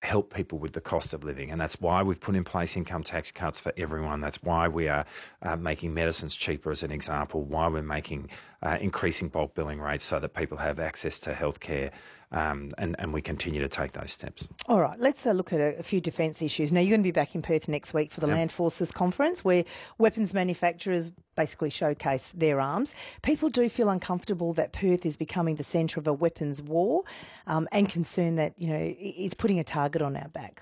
help people with the cost of living. And that's why we've put in place income tax cuts for everyone. That's why we are making medicines cheaper, as an example, why we're making increasing bulk billing rates so that people have access to healthcare, and we continue to take those steps. All right, let's look at a few defence issues. Now, you're going to be back in Perth next week for the Land Forces Conference, where weapons manufacturers basically showcase their arms. People do feel uncomfortable that Perth is becoming the centre of a weapons war, and concerned that, you know, it's putting a target on our back.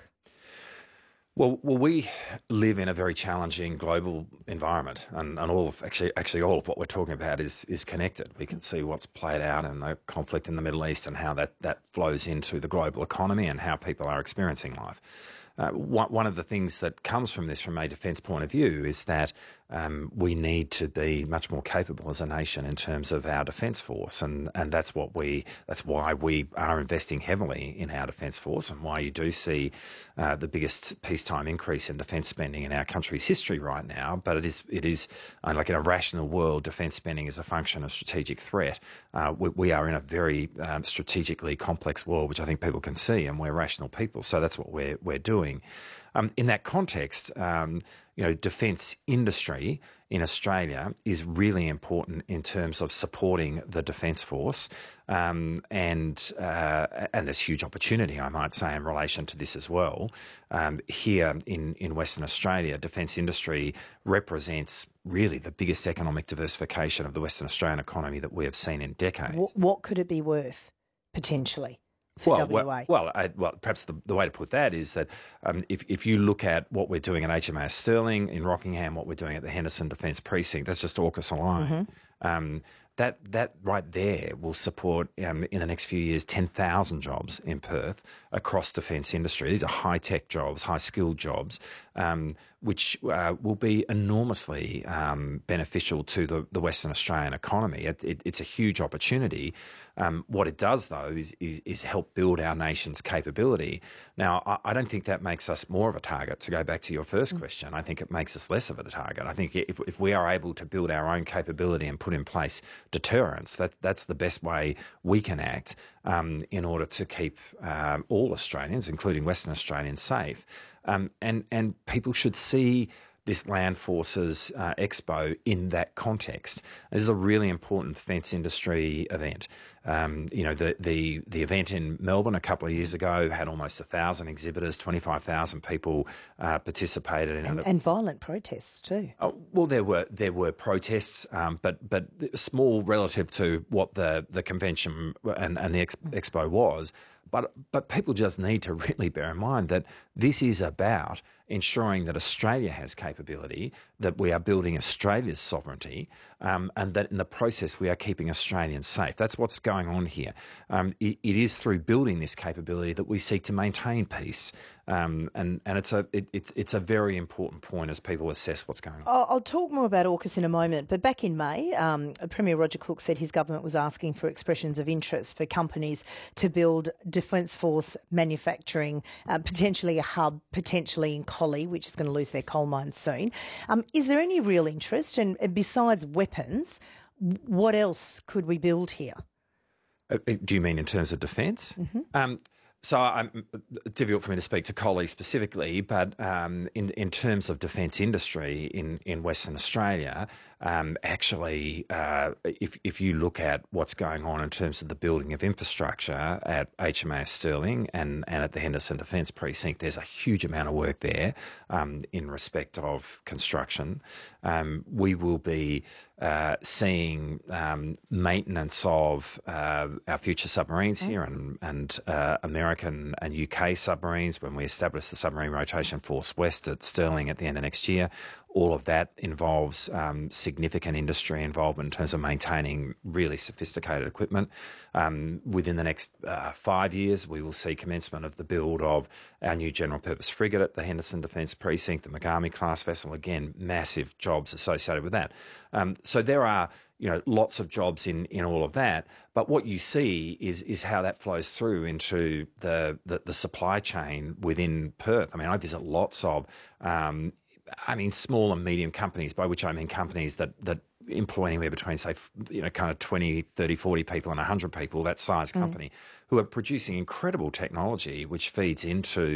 Well, we live in a very challenging global environment, and all of actually all of what we're talking about is connected. We can see what's played out in the conflict in the Middle East and how that flows into the global economy and how people are experiencing life. One of the things that comes from this, from a defence point of view, is that we need to be much more capable as a nation in terms of our defence force, and that's why we are investing heavily in our defence force, and why you do see the biggest peacetime increase in defence spending in our country's history right now. But it is like, in a rational world, defence spending is a function of strategic threat. We are in a very strategically complex world, which I think people can see, and we're rational people, so that's what we're doing. In that context, defence industry in Australia is really important in terms of supporting the defence force, and there's huge opportunity, I might say, in relation to this as well. Here in Western Australia, defence industry represents really the biggest economic diversification of the Western Australian economy that we have seen in decades. What could it be worth, potentially? Well, perhaps the way to put that is that if you look at what we're doing at HMAS Stirling in Rockingham, what we're doing at the Henderson Defence Precinct, that's just AUKUS alone. Mm-hmm. That right there will support, in the next few years, 10,000 jobs in Perth across defence industry. These are high-tech jobs, high-skilled jobs, which will be enormously beneficial to the Western Australian economy. It's a huge opportunity. What it does, though, is help build our nation's capability. Now, I don't think that makes us more of a target, to go back to your first question. I think it makes us less of a target. I think if we are able to build our own capability and put in place deterrence, that's the best way we can act in order to keep all Australians, including Western Australians, safe. And people should see this Land Forces Expo in that context. This is a really important defence industry event. The event in Melbourne a couple of years ago had almost 1,000 exhibitors, 25,000 people participated in it. And violent protests too. Well, there were protests, but small relative to what the convention and the expo was. But people just need to really bear in mind that this is about ensuring that Australia has capability, that we are building Australia's sovereignty, and that in the process we are keeping Australians safe. That's what's going on here. It is through building this capability that we seek to maintain peace, and it's a very important point as people assess what's going on. I'll talk more about AUKUS in a moment, but back in May, Premier Roger Cook said his government was asking for expressions of interest for companies to build Defence Force manufacturing, potentially a hub, potentially in Collie, which is going to lose their coal mines soon. Is there any real interest? And besides weapons, what else could we build here? Do you mean in terms of defence? Mm-hmm. So it's difficult for me to speak to Collie specifically, but in terms of defence industry in Western Australia, if you look at what's going on in terms of the building of infrastructure at HMAS Stirling and at the Henderson Defence Precinct, there's a huge amount of work there in respect of construction. We will be seeing maintenance of our future submarines here and American and UK submarines when we establish the Submarine Rotation Force West at Stirling at the end of next year. All of that involves significant industry involvement in terms of maintaining really sophisticated equipment. Within the next 5 years, we will see commencement of the build of our new general purpose frigate at the Henderson Defence Precinct, the Mogami class vessel. Again, massive jobs associated with that. So there are lots of jobs in all of that. But what you see is how that flows through into the supply chain within Perth. I mean, I visit lots of small and medium companies, by which I mean companies that employ anywhere between, say, kind of 20, 30, 40 people and 100 people, that size company, who are producing incredible technology which feeds into